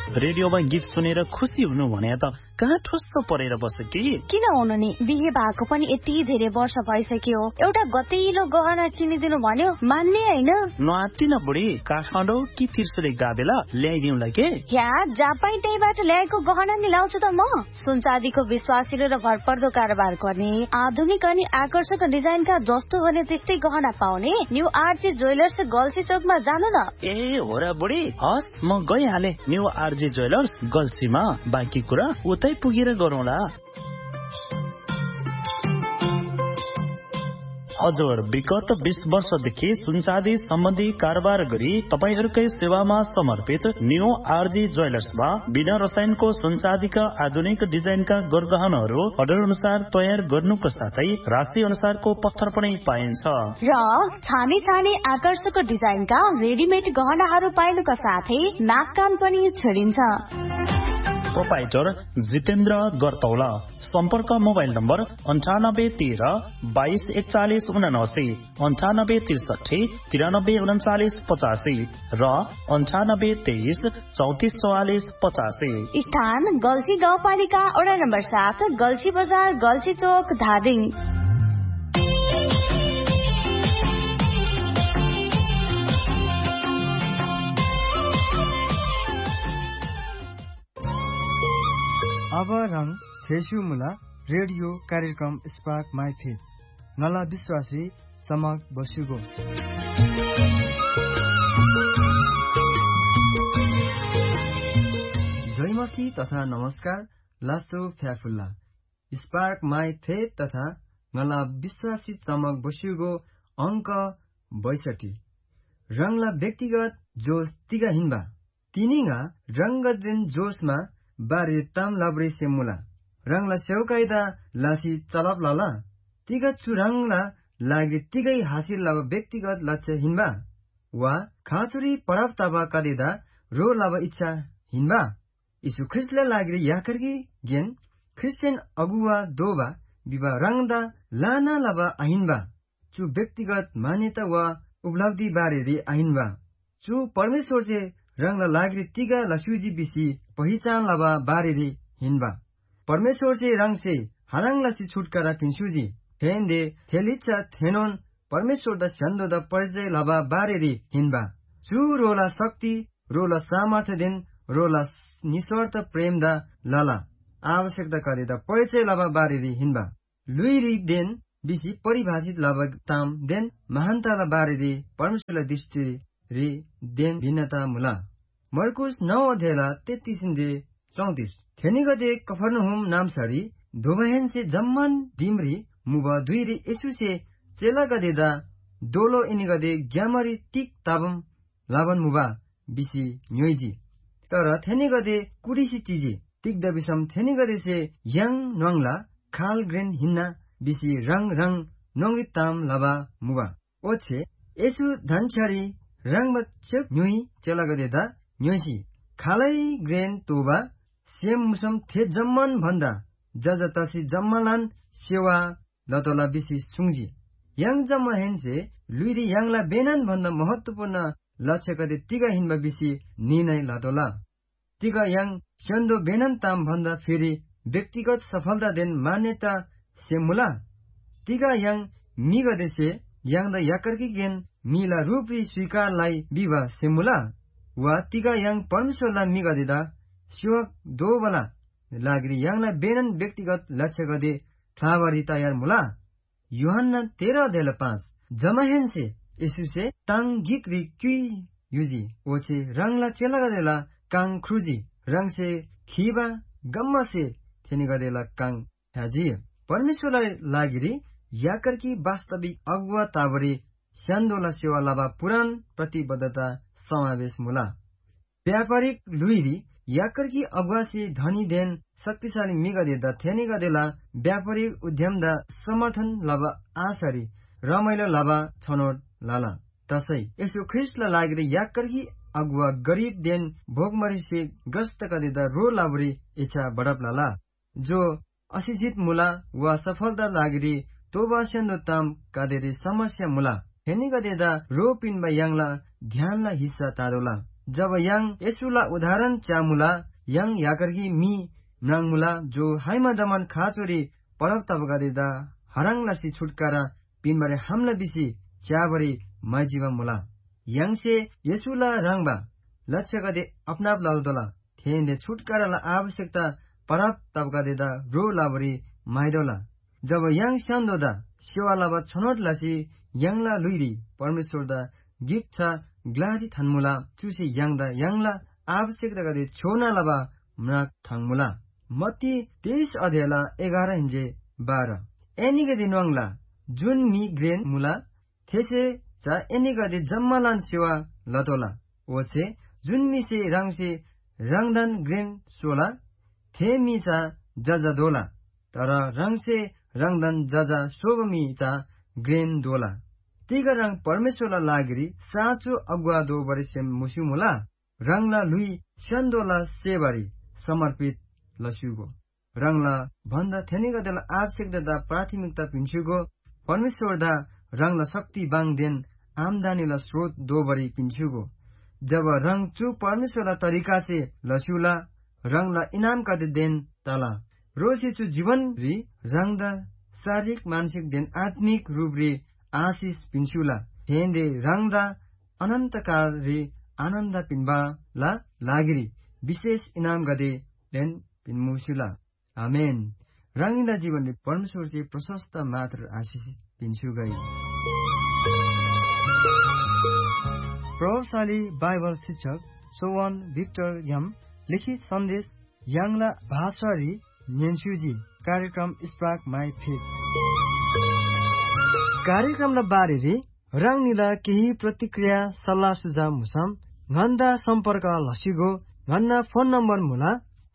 रेडियोमा गीत सुनेर खुसी हुनु भने त कहाँ ठुस्स परेर बस्छ कि? किन हुनु नि, बिहे भएको पनि यति धेरै वर्ष भइसक्यो, एउटा गतिलो गहना किनिदिनु भन्यो मान्ने हैन। नआत्तिन बुढी, काठमाडौँ कि तिर्सुले गाबेला ल्याइदिउँला के? या जापाई त्यहीबाट ल्याएको गहना नि लाउँछु त म। सुनचाँदीको विश्वासिलो र भरपर्दो कारोबार गर्ने, आधुनिक अनि आकर्षक डिजाइनका जस्तो भने त्यस्तै गहना पाउने न्यू आरजे ज्वेलर्स गल्छी चोकमा जानु न। ए हो र बुढी, हस् म गइहाले न्यू आरजे ज्वेलर्स गल्छीमा। बाँकी कुरा उतै पुगेर गरौँला। हजुर, विगत 20 वर्षदेखि सुनचाँदी सम्बन्धी कारोबार गरी तपाईहरूकै सेवामा समर्पित न्यू आरजी ज्वेलर्समा बिना रसायनको सुनचाँदीका आधुनिक डिजाइनका गरगहनाहरू अर्डर अनुसार तयार गर्नुको साथै राशि अनुसारको पत्थर पनि पाइन्छ र छानी छानी आकर्षक डिजाइनका रेडिमेड गहनाहरू पाइनुका साथै नाक कान पनि छेडिन्छ। प्रोपाइटर जितेन्द्र गर्तौला। सम्पर्क मोबाइल नम्बर 9813 224179, 9863 933985 र 9823 3444 85। स्थान गल्छी गाउँपालिका वडा नम्बर 7, गल्छी बजार, गल्छी चोक, धादिङ। अब रङ फेसु मुला रेडियो कार्यक्रम स्पार्क माई फेथ नला विश्वासी चमक बसुगो। जयमसी तथा नमस्कार लासो फ्याफुल्ला स्पार्क माई फेथ तथा नला विश्वासी चमक बसुगो अङ्क 62 रङला व्यक्तिगत जोस तिगा हिन्बा तिनीगा रङ्गदिन जोसमा बारे ताम लाब्रे सेमुला रङला सेउकाइदा लासी चलाप लाला तिगा चुराङला लागि तिगै हासिल लाभ व्यक्तिगत लक्ष्य हिन्बा वा खासुरी पडाप ताबा कदेदा रो लाभ इच्छा हिन्बा यीशु ख्रिस्टले लागि याकर्गी गेन क्रिस्चियन अगुवा दोबा विवा रङदा लाना लाभ आहिन्बा चु व्यक्तिगत मान्यता वा उपलब्धि बारे रे आहिन्बा चु परमेश्वर से रङला लागि तिगा लसुजी बिसी पहिचान लाभा बारे रे हिन्बा परमेश्वर से रंग से हरंग लसी छुटकारा फिन्सुजी थेन्दे थेलिचा थेनोन परमेश्वर द शंदो द परिचय लाभा बारे रे हिन्बा चु रोला शक्ति रोला सामर्थ्य दिन रोला निस्वार्थ प्रेम द लाला आवश्यकता करे द परिचय लाभा बारे रे हिन्बा लुइरी देन बिसी परिभाषित लाभा ताम देन महानता बारे रे परमेश्वर दृष्टि रे देन भिन्नता मुला मर्कुस 9 अध्यायला 33-34 थेनिगदे कफरनहुम नामसारी धोबहेन से जम्मन दिमरी मुबा दुईरी यसु से चेला गदेदा दोलो इनिगदे ग्यामरी टिक ताबम लाभन मुबा बिसी न्योइजी तर थेनिगदे कुडिसी चिजी टिक दबिसम थेनिगदे से यांग नंगला खाल ग्रेन हिन्ना बिसी रंग रंग नंगरी ताम लाभा मुबा ओछे यसु धनछारी रंग बच्चक न्योइ चेला गदेदा न्योसी खालै ग्रेन तोबा सेम मुसम थे जम्मन भन्दा जज तसी जम्मलान सेवा लतला बिसी सुङजी यांग जम्मा हेन्से लुइरी यांगला बेनन भन्दा महत्वपूर्ण लक्ष्य कदे तिगा हिन्बा बिसी निर्णय लतला तिगा यांग स्यन्दो बेनन ताम भन्दा फेरि व्यक्तिगत सफलता देन मान्यता सेमुला तिगा यांग मिगदेसे यांग द याकर्की गेन मिला रूपी स्वीकारलाई विवाह सेमुला वा तिगा यांग परमेश्वरलाई मिगदेदा शिवक दोबला लाग्री यांगलाई बेनन व्यक्तिगत लक्ष्य गदे ठावारी तयार मुला योहन्ना 13:5 जमाहेन से यसु से तांग गिक्री क्युई युजी ओचे रंगला चेला गदेला कांग क्रुजी रंग से खीबा गम्मा से थेनी गदेला कांग हाजी परमेश्वरलाई लाग्री याकर्की वास्तविक अगुवा तावरी स्यान्दोला सेवा लाभा पुराण प्रतिबद्धता समावेश मुला व्यापारिक लुइरी याकर्की अगुवा से धनी देन शक्तिशाली मिगदेदा थेनी गदेला व्यापारिक उद्यम दा समर्थन लाभा आसरी रमाइलो लाभा छनोट लाला तसै यसो ख्रिस्टलाई लागेर याकर्की अगुवा गरीब देन भोगमरी से ग्रस्त गदेदा रो लाभरी इच्छा बडप लाला जो अशिक्षित मुला वा सफलता लागेरी तोबा सेन्दो ताम कादेरी समस्या मुला हेनी गदेदा रो पिनबा यांगला ध्यानला हिस्सा तारोला जब yang esula udaharan chamula yang yakargi mi mrangmula jo haima daman khachori parab tabgadida haranglasi छुटकारा पिनबारे हमला बिसी च्याबरी माइजीवा मुला yang se esula rangba लक्ष्य गदे अपनाप लाउदला थेनले छुटकाराला आवश्यकता parab tabgadida ro labari माइदोला जब yang shandoda शिवालाबा छनोट लासी yangla luiri परमेश्वरदा गिफ्ट छ ग्लाडी थानमुला चुसी याङदा याङला आवश्यकता गदे छोना लबा म्रा थाङमुला मत्ती 23 अध्यायला 11 हिन्जे 12 एनी गदे नङला जुन मी ग्रेन मुला थेसे चा एनी गदे जम्मालान सेवा लतोला ओछे जुन मी से रङदन ग्रेन सोला थे मी चा जजा दोला तर रङ से रङदन जजा सोगमी चा ग्रेन दोला तीगा रंग परमेश्वरला लागरी साँचो अगुवा दो बरिसेम मुसुमुला रंगला लुई छन्दोला सेबारी समर्पित लस्युगो रंगला भन्दा थेनीगदेला आवश्यकता प्राथमिकता पिन्छुगो परमेश्वरदा रंगला शक्ति बाङदेन आमदानीला स्रोत दो बरी पिन्छुगो जब रंग चु परमेश्वरला तरिका से लस्युला रंगला इनाम का देन ताला रोसी चु जीवन री रंगदा शारीरिक मानसिक देन आत्मिक रूप री आशिष पिन्छुला हेन्दे रंगदा अनन्तकाल रे आनन्द पिन्बा ला लागिरी विशेष इनाम गदे देन पिन्मुसुला आमेन रंगिला जीवनले परमेश्वर से प्रशस्त मात्र आशिष पिन्छु गई प्रभावशाली बाइबल शिक्षक सोवन भिक्टर यम लिखित सन्देश याङला भाषारी नेन्सुजी कार्यक्रम स्पार्क माई फेथ कार्यक्रमला बारेरी रंगनीला केही प्रतिक्रिया सल्लाह सुझाव मुसम घण्टा सम्पर्क लसिगो घण्टा फोन नम्बर मुला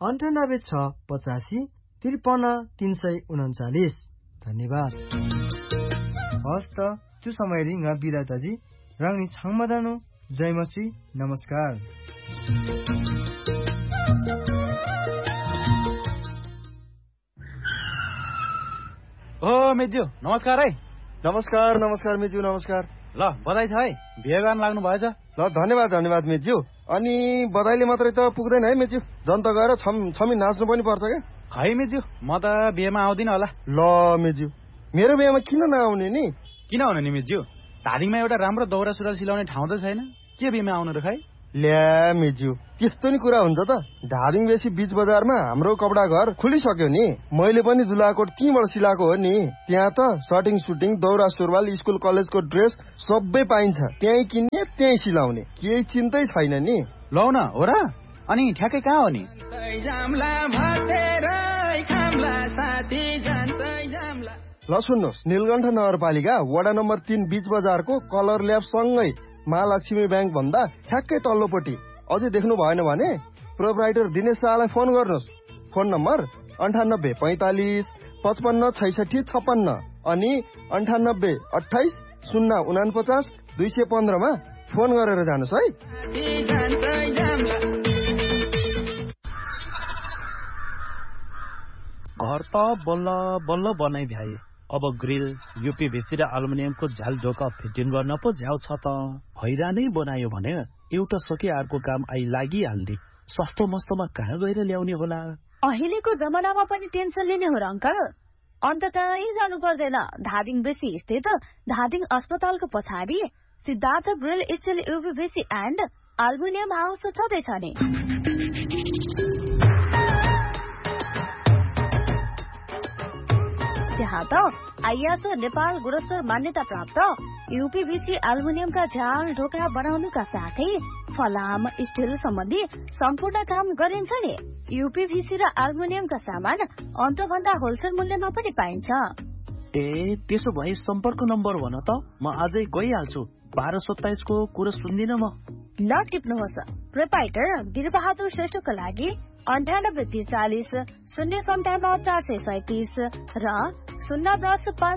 9865533339 धन्यवाद हस्त त्यो समय रिङ बिदाताजी रंगनी छाङमदानो जयमसी नमस्कार ओ मेज्यू नमस्कार है नमस्कार नमस्कार मेज्यू नमस्कार ल बधाई छ है बिहे गर्न लाग्नु भएछ ल धन्यवाद मेज्यू अनि बधाईले मात्रै त पुग्दैन है मेज्यू जनता गएर छमी नाच्नु पनि पर्छ क्या खै मेज्यू म त बिहेमा आउँदिन होला ल मेज्यू मेरो बिहेमा किन नआउने नि किन हुनु नि मेज्यू धादिङमा एउटा राम्रो दौरा सुरुवाल सिलाउने ठाउँ त छैन के बिहेमा आउनु र खै ल्या मेज्यू त्यस्तो नि कुरा हुन्छ त धादिङ बेसी बीच बजारमा हाम्रो कपडा घर खुलिसक्यो नि मैले पनि जुलाकोट त्यहीँबाट सिलाएको हो नि त्यहाँ त सर्टिङ सुटिङ दौरा सुरुवाल स्कुल कलेजको ड्रेस सबै पाइन्छ त्यहीँ किन्ने त्यहीँ सिलाउने केही चिन्तै छैन नि लौ न हो र अनि ठ्याक्कै कहाँ हो नि ल सुन्नुहोस् नीलकण्ठ नगरपालिका वडा नम्बर 3 बीच बजारको कलर ल्याब सँगै महालक्ष्मी ब्याङ्क भन्दा ठ्याक्कै तल्लोपट्टि अझै देख्नु भएन भने प्रोपराइटर दिनेश शाहलाई फोन गर्नुहोस् फोन नम्बर 9845556656 अनि 9828080215 मा फोन गरेर जानुहोस् है घर त बल्ल बल्ल बनाइ भ्याए अब ग्रिल यूपीभीसी र एल्युमिनियमको झ्याल ढोका फिटिङ गर्न पो झ्याउ छ त हैरानै बनायो भने एउटा सके अर्को काम आइ लागिहाल्ने सस्तो मस्तोमा कहाँ गएर ल्याउने होला अहिलेको जमानामा पनि टेन्सन लिने हो र अंकल अन्त कहीँ जानु पर्दैन धादिङ बेसी स्थित धादिङ अस्पतालको पछाडि Siddhartha grill still यूपीभीसी and aluminium house छँदैछ नि त्यहाँ त आइएसओ नेपाल गुणस्तर मान्यता प्राप्त यूपीभीसी एल्युमिनियमका झ्याल ढोका बनाउनुका साथै फलाम स्टिल सम्बन्धी सम्पूर्ण काम गरिन्छ नि यूपीभीसी र एल्युमिनियमका सामान अन्तभन्दा होलसेल मूल्यमा पनि पाइन्छ ए त्यसो भए सम्पर्क नम्बर भन त म आजै गइहाल्छु 1227 को कुरा सुन्दिन म ल टिप्नुहोस् प्रोपाइटर वीरबहादुर श्रेष्ठको लागि 9843 057 437 र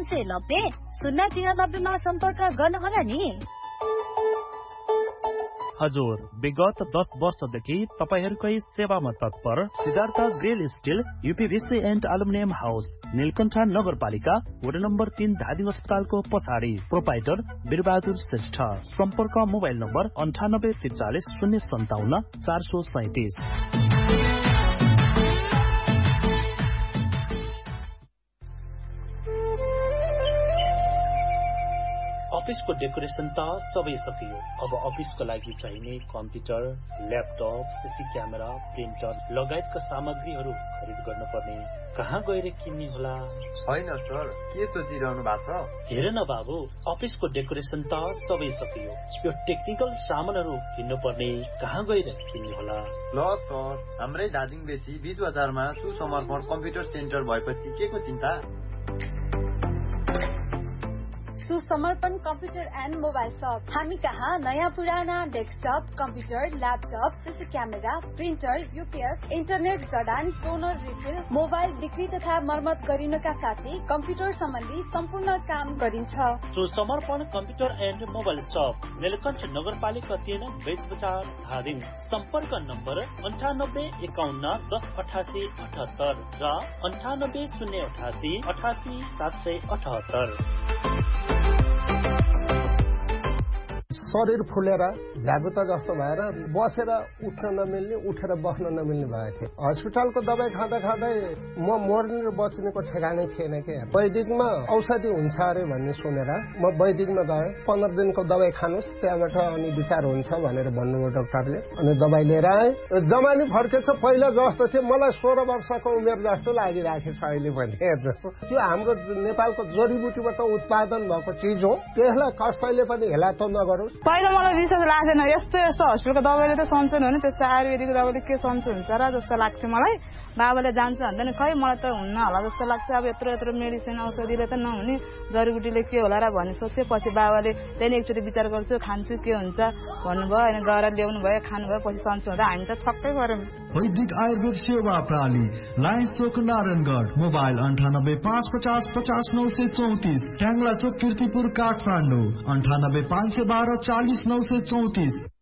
010 590 093 मा सम्पर्क गर्नुहोला नि हजुर विगत 10 वर्षदेखि तपाईहरुकै सेवामा तत्पर Siddhartha grill still यूपीभीसी and aluminium house Neelkanth नगरपालिका वडा नम्बर 3 धादिङ अस्पतालको पछाडि प्रोपाइटर वीरबहादुर श्रेष्ठ सम्पर्क मोबाइल नम्बर 9843 057 437। अफिसको डेकोरेसन त सबै सकियो। अब अफिसको लागि चाहिने computer, laptop, CC camera, printer लगायतका सामग्रीहरू खरिद गर्न पर्ने कहाँ गएर किन्ने होला? छैन सर, के सोचिरहनु भएको छ? हेर न बाबु, अफिसको डेकोरेसन त सबै सकियो। यो टेक्निकल सामानहरू किन्नु पर्ने कहाँ गएर किन्ने होला? ल सर, हाम्रै धादिङ बेसी बीच बजारमा सुसमर्पण कम्प्युटर सेन्टर भएपछि के को चिन्ता? सुसमर्पण कम्प्युटर एन्ड मोबाइल शप। हामी कहाँ नयाँ पुराना desktop, computer, laptop, CC camera, printer, UPS, internet जडान, टोनर रिफिल, मोबाइल बिक्री तथा मर्मत गरिनका साथै कम्प्युटर सम्बन्धी सम्पूर्ण काम गरिन्छ। सुसमर्पण कम्प्युटर एन्ड मोबाइल शप नीलकण्ठ नगरपालिका 3 बेच बजार धादिङ। सम्पर्क नम्बर 98 51 10 88 78 र 98 088 88 778। शरीर फुलेर झ्यागुता जस्तो भएर बसेर उठ्न नमिल्ने, उठेर बस्न नमिल्ने भएको थियो। हस्पिटलको दबाई खाँदा खाँदै म मर्ने र बच्नेको ठेगानै थिएन के। वैदिकमा औषधि हुन्छ अरे भन्ने सुनेर म वैदिकमा गएँ। 15 दिनको दबाई खानुहोस्, त्यहाँबाट अनि विचार हुन्छ भनेर भन्नुभयो डाक्टरले। अनि दबाई लिएर आएँ। जमानी फर्केछ, पहिला जस्तो थियो। मलाई 16 वर्षको उमेर जस्तो लागिरहेको छ अहिले पनि। हेर्नुहोस्, त्यो हाम्रो नेपालको जडीबुटीबाट उत्पादन भएको चिज हो। त्यसलाई कसैले पनि हेला त नगरोस्। पहिला मलाई विश्वास लाग्दैन, यस्तो हस्पिटलको दबाईले त सन्चो हुने, त्यस्तो आयुर्वेदिक दबाईले के सन्चो हुन्छ र जस्तो लाग्थ्यो मलाई। बाबाले जान्छ भन्दैन, खै मलाई त हुन्न होला जस्तो लाग्छ। अब यत्रो मेडिसिन औषधिले त नहुने, जडीबुटीले के होला र भन्ने सोच्थेँ। पछि बाबाले त्यहाँदेखि एकचोटि विचार गर्छु, खान्छु के हुन्छ भन्नुभयो। अनि गएर ल्याउनु भयो, खानुभयो, पछि सन्चो हुँदा हामी त छक्कै गऱ्यौँ। वैदिक आयुर्वेद सेवा प्रणाली, लायन्स चोक नारायणगढ, मोबाइल 98 550 50 934, ट्याङ्ला चोक, कीर्तिपुर, काठमाडौँ 98 512 40 934।